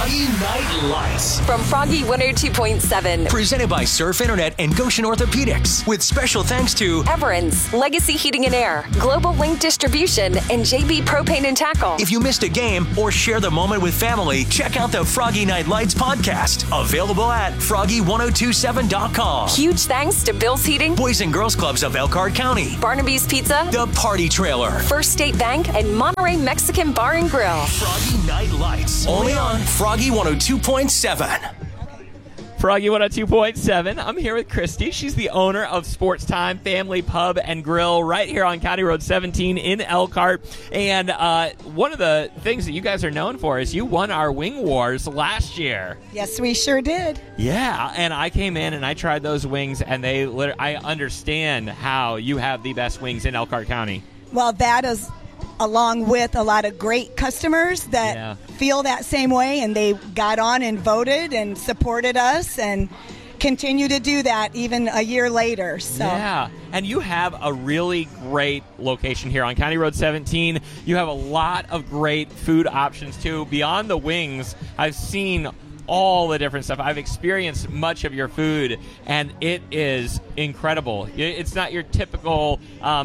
Froggy Night Lights. From Froggy 102.7. Presented by Surf Internet and Goshen Orthopedics. With special thanks to Everins, Legacy Heating and Air, Global Link Distribution, and JB Propane and Tackle. If you missed a game or share the moment with family, check out the Froggy Night Lights podcast. Available at froggy1027.com. Huge thanks to Bill's Heating, Boys and Girls Clubs of Elkhart County, Barnaby's Pizza, The Party Trailer, First State Bank, and Monterey Mexican Bar and Grill. Froggy Night Lights. Only on Froggy 102.7. Froggy 102.7. I'm here with Christy. She's the owner of Sports Time Family Pub and Grill right here on County Road 17 in Elkhart. And one of the things that you guys are known for is you won our Wing Wars last year. Yes, we sure did. Yeah, and I came in and I tried those wings, and I understand how you have the best wings in Elkhart County. Well, that is along with a lot of great customers that feel that same way, and they got on and voted and supported us and continue to do that even a year later. So. Yeah, and you have a really great location here on County Road 17. You have a lot of great food options, too. Beyond the wings, I've seen all the different stuff. I've experienced much of your food, and it is incredible. It's not your typical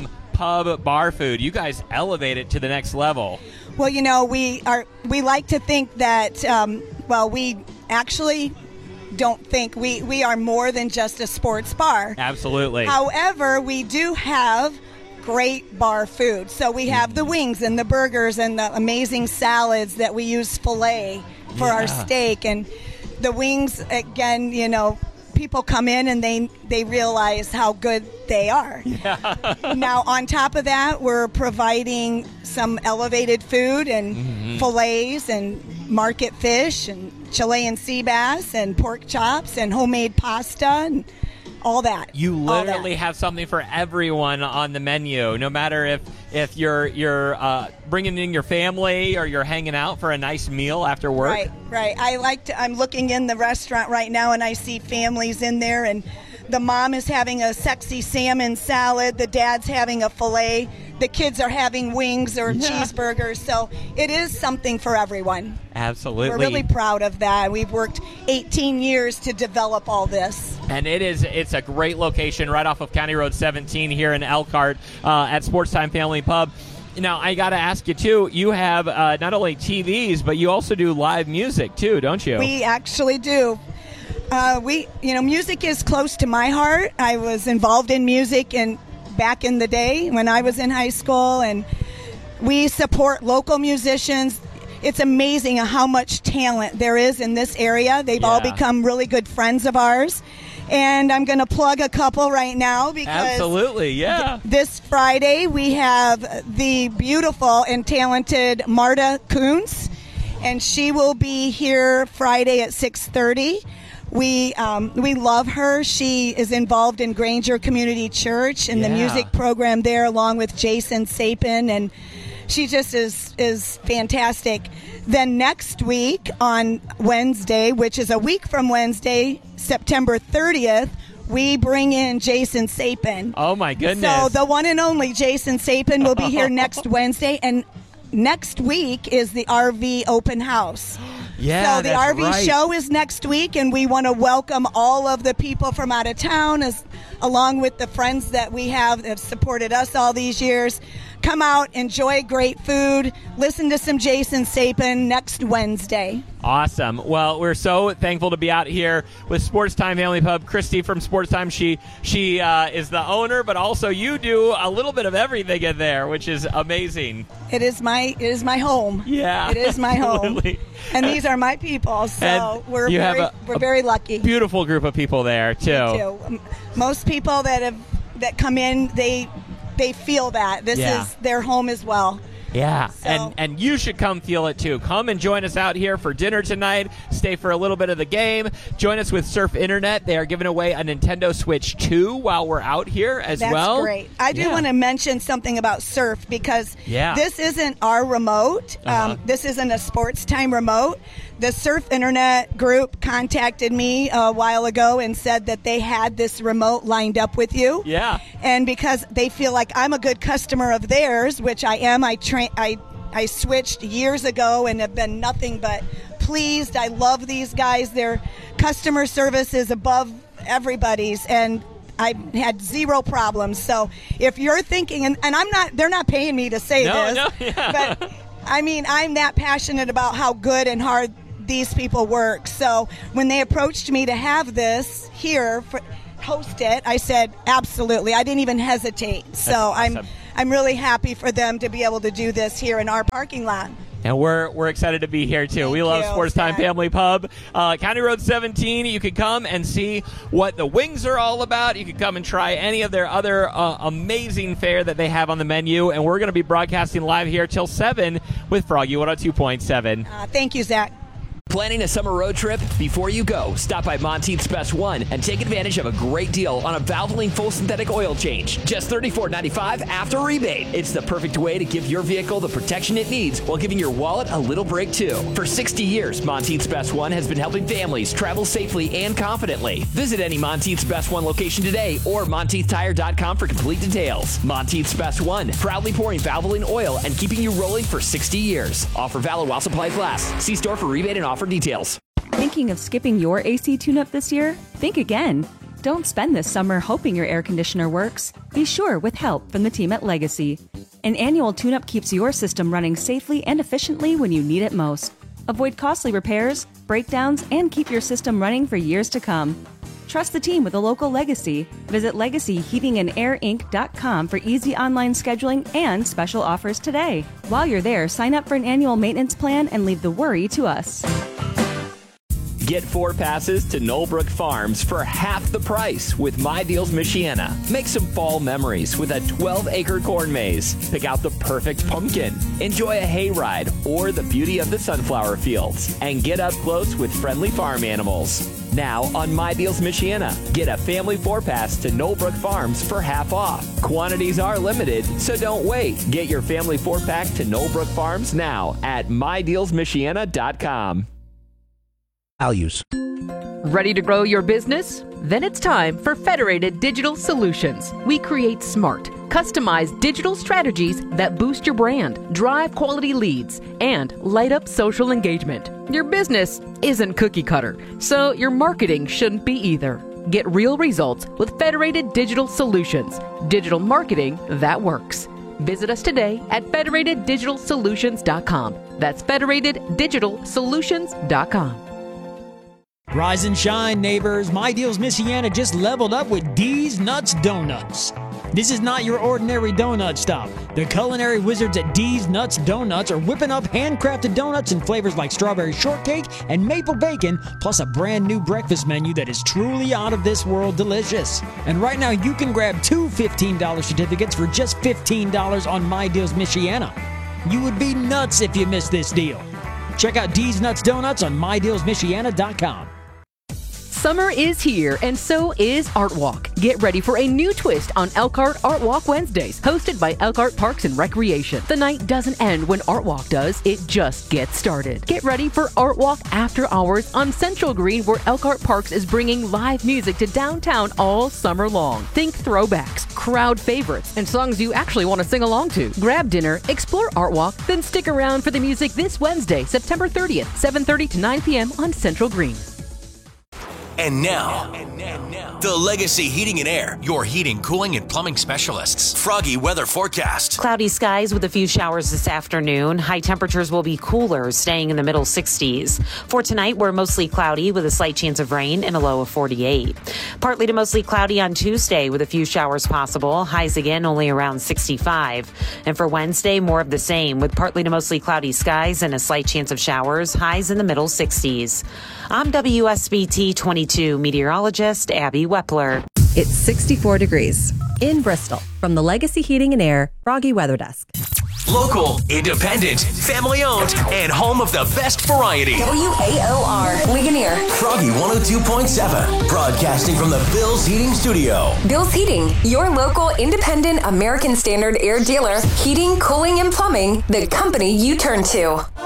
pub bar food. You guys elevate it to the next level. Well, you know, we like to think that we actually don't think we are more than just a sports bar. Absolutely. However, we do have great bar food. So we have the wings and the burgers and the amazing salads that we use filet for our steak. And the wings, again, you know, people come in and they realize how good they are. Yeah. Now, on top of that, we're providing some elevated food and fillets and market fish and Chilean sea bass and pork chops and homemade pasta and all that. You literally have something for everyone on the menu, no matter if you're bringing in your family or you're hanging out for a nice meal after work. Right. I'm looking in the restaurant right now, and I see families in there, and the mom is having a sexy salmon salad, the dad's having a filet, the kids are having wings or cheeseburgers, so it is something for everyone. Absolutely. We're really proud of that. We've worked 18 years to develop all this. And it's a great location right off of County Road 17 here in Elkhart at Sports Time Family Pub. Now, I got to ask you, too, you have not only TVs, but you also do live music, too, don't you? We actually do. Music is close to my heart. I was involved in music back in the day when I was in high school, and we support local musicians. It's amazing how much talent there is in this area. They've all become really good friends of ours. And I'm going to plug a couple right now because this Friday we have the beautiful and talented Marta Kuntz, and she will be here Friday at 6:30. We love her. She is involved in Granger Community Church and the music program there, along with Jason Sapin, and she just is fantastic. Then next week on Wednesday, which is a week from Wednesday, September 30th, we bring in Jason Sapin. Oh, my goodness. So the one and only Jason Sapin will be here next Wednesday, and next week is the RV open house. Yeah, so the RV show is next week, and we want to welcome all of the people from out of town, along with the friends that we have that have supported us all these years. Come out, enjoy great food, listen to some Jason Sapin next Wednesday. Awesome. Well, we're so thankful to be out here with Sports Time Family Pub. Christy from Sports Time, she is the owner, but also you do a little bit of everything in there, which is amazing. It is my home. Yeah, it is my home. And these are my people, so and we're very lucky. Beautiful group of people there too. Me too. Most people that come in, they feel that this is their home as well. Yeah, so. and you should come feel it too. Come and join us out here for dinner tonight. Stay for a little bit of the game. Join us with Surf Internet. They are giving away a Nintendo Switch 2 while we're out here as well. That's great. I do want to mention something about Surf because this isn't our remote. This isn't a Sports Time remote. The Surf Internet group contacted me a while ago and said that they had this remote lined up with you. Yeah. And because they feel like I'm a good customer of theirs, which I am, I switched years ago and have been nothing but pleased. I love these guys. Their customer service is above everybody's, and I had zero problems. So if you're thinking, and they're not paying me to say this, but I mean, I'm that passionate about how good and hard these people work. So when they approached me to have this here, host it, I said, absolutely. I didn't even hesitate. So awesome. I'm really happy for them to be able to do this here in our parking lot. And we're excited to be here, too. We love Sports Time Family Pub. County Road 17, you can come and see what the wings are all about. You can come and try any of their other amazing fare that they have on the menu. And we're going to be broadcasting live here till 7 with Froggy 102.7. Thank you, Zach. Planning a summer road trip? Before you go, stop by Monteith's Best One and take advantage of a great deal on a Valvoline full synthetic oil change. Just $34.95 after rebate. It's the perfect way to give your vehicle the protection it needs while giving your wallet a little break too. For 60 years, Monteith's Best One has been helping families travel safely and confidently. Visit any Monteith's Best One location today or MonteithTire.com for complete details. Monteith's Best One, proudly pouring Valvoline oil and keeping you rolling for 60 years. Offer valid while supplies last. See store for rebate and offer details. Thinking of skipping your AC tune-up this year? Think again. Don't spend this summer hoping your air conditioner works. Be sure with help from the team at Legacy. An annual tune-up keeps your system running safely and efficiently when you need it most. Avoid costly repairs, breakdowns, and keep your system running for years to come. Trust the team with a local Legacy. Visit LegacyHeatingandAirInc.com for easy online scheduling and special offers today. While you're there, sign up for an annual maintenance plan and leave the worry to us. Get 4 passes to Knollbrook Farms for half the price with My Deals Michiana. Make some fall memories with a 12-acre corn maze. Pick out the perfect pumpkin. Enjoy a hayride or the beauty of the sunflower fields. And get up close with friendly farm animals. Now on My Deals Michiana, get a family 4-pass to Knollbrook Farms for half off. Quantities are limited, so don't wait. Get your family 4-pack to Knollbrook Farms now at MyDealsMichiana.com. Values. Ready to grow your business? Then it's time for Federated Digital Solutions. We create smart, customized digital strategies that boost your brand, drive quality leads, and light up social engagement. Your business isn't cookie cutter, so your marketing shouldn't be either. Get real results with Federated Digital Solutions. Digital marketing that works. Visit us today at federateddigitalsolutions.com. That's federateddigitalsolutions.com. Rise and shine, neighbors. My Deals Michiana just leveled up with D's Nuts Donuts. This is not your ordinary donut stop. The culinary wizards at D's Nuts Donuts are whipping up handcrafted donuts in flavors like strawberry shortcake and maple bacon, plus a brand new breakfast menu that is truly out of this world delicious. And right now you can grab 2 $15 certificates for just $15 on My Deals Michiana. You would be nuts if you missed this deal. Check out D's Nuts Donuts on MyDealsMichiana.com. Summer is here, and so is Art Walk. Get ready for a new twist on Elkhart Art Walk Wednesdays, hosted by Elkhart Parks and Recreation. The night doesn't end when Art Walk does, it just gets started. Get ready for Art Walk After Hours on Central Green, where Elkhart Parks is bringing live music to downtown all summer long. Think throwbacks, crowd favorites, and songs you actually want to sing along to. Grab dinner, explore Art Walk, then stick around for the music this Wednesday, September 30th, 7:30 to 9 p.m. on Central Green. And now, the Legacy Heating and Air, your heating, cooling, and plumbing specialists. Froggy weather forecast. Cloudy skies with a few showers this afternoon. High temperatures will be cooler, staying in the middle 60s. For tonight, we're mostly cloudy with a slight chance of rain and a low of 48. Partly to mostly cloudy on Tuesday with a few showers possible. Highs again only around 65. And for Wednesday, more of the same with partly to mostly cloudy skies and a slight chance of showers. Highs in the middle 60s. I'm WSBT 22 meteorologist Abby Wepler. It's 64 degrees in Bristol from the Legacy Heating and Air Froggy Weather Desk. Local, independent, family-owned, and home of the best variety. WAOR, Ligonier. Froggy 102.7, broadcasting from the Bill's Heating Studio. Bill's Heating, your local independent American Standard air dealer. Heating, cooling, and plumbing, the company you turn to.